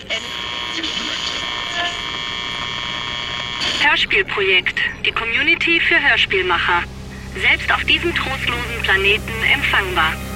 Hörspielprojekt. Die Community für Hörspielmacher. Selbst auf diesem trostlosen Planeten empfangbar.